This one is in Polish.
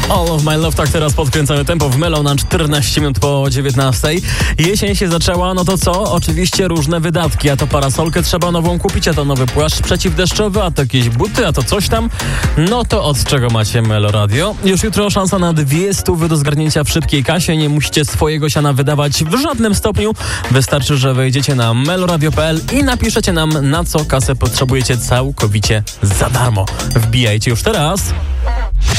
All of my love, tak teraz podkręcamy tempo w Melo na 14 minut po 19. Jesień się zaczęła, no to co? Oczywiście różne wydatki, a to parasolkę trzeba nową kupić, a to nowy płaszcz przeciwdeszczowy, a to jakieś buty, a to coś tam. No to od czego macie Melo Radio? Już jutro szansa na 200 do zgarnięcia w szybkiej kasie. Nie musicie swojego siana wydawać w żadnym stopniu. Wystarczy, że wejdziecie na meloradio.pl i napiszecie nam, na co kasę potrzebujecie całkowicie za darmo. Wbijajcie już teraz.